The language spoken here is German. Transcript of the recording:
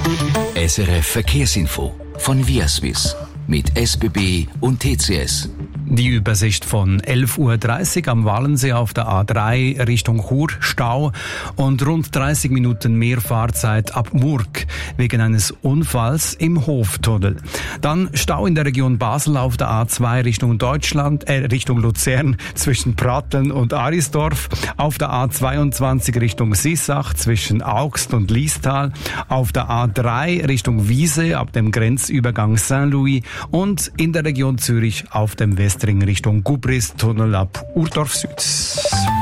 SRF Verkehrsinfo von Viaswiss mit SBB und TCS. Die Übersicht von 11.30 Uhr am Wallensee auf der A3 Richtung Chur, Stau und rund 30 Minuten mehr Fahrzeit ab Murg wegen eines Unfalls im Hoftunnel. Dann Stau in der Region Basel auf der A2 Richtung Richtung Luzern zwischen Pratteln und Arisdorf, auf der A22 Richtung Sissach zwischen Augst und Liestal, auf der A3 Richtung Wiese ab dem Grenzübergang Saint-Louis und in der Region Zürich auf dem Westring Richtung Gubrist Tunnel ab Urdorf Süd.